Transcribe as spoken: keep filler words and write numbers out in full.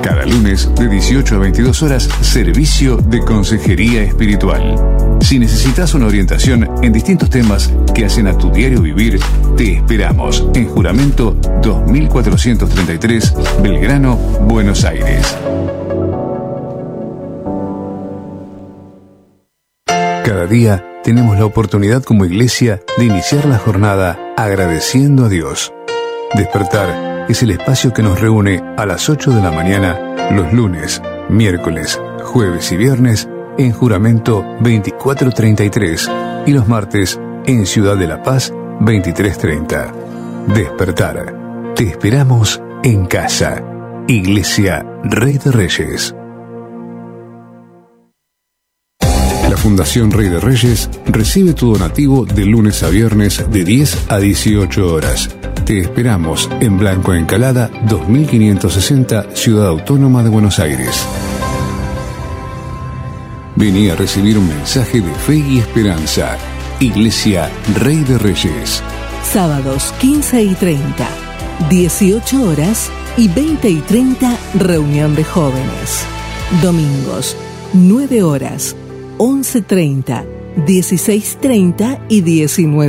Cada lunes de dieciocho a veintidós horas, servicio de consejería espiritual. Si necesitas una orientación en distintos temas que hacen a tu diario vivir, te esperamos en Juramento dos mil cuatrocientos treinta y tres, Belgrano, Buenos Aires. Cada día tenemos la oportunidad como iglesia de iniciar la jornada agradeciendo a Dios. Despertar es el espacio que nos reúne a las ocho de la mañana los lunes, miércoles, jueves y viernes en Juramento veinticuatro treinta y tres y los martes en Ciudad de la Paz veintitrés treinta. Despertar. Te esperamos en casa. Iglesia Rey de Reyes. La Fundación Rey de Reyes recibe tu donativo de lunes a viernes de diez a dieciocho horas. Te esperamos en Blanco Encalada dos mil quinientos sesenta, Ciudad Autónoma de Buenos Aires. Vení a recibir un mensaje de fe y esperanza. Iglesia Rey de Reyes. Sábados quince y treinta, dieciocho horas y veinte y treinta, reunión de jóvenes. Domingos, nueve horas, once treinta, dieciséis treinta y diecinueve.